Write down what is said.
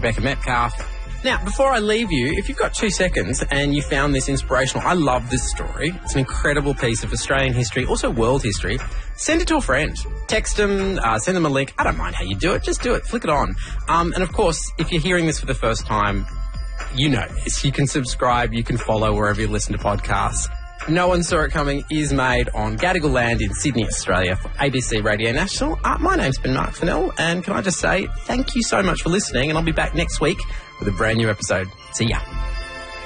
Rebecca Metcalf. Now, before I leave you, if you've got 2 seconds and you found this inspirational, I love this story. It's an incredible piece of Australian history, also world history. Send it to a friend. Text them, send them a link. I don't mind how you do it. Just do it. Flick it on. And, of course, if you're hearing this for the first time, you know this. You can subscribe. You can follow wherever you listen to podcasts. No One Saw It Coming is made on Gadigal land in Sydney, Australia for ABC Radio National. My name's been Mark Fennell, and can I just say thank you so much for listening, and I'll be back next week with a brand new episode. See ya.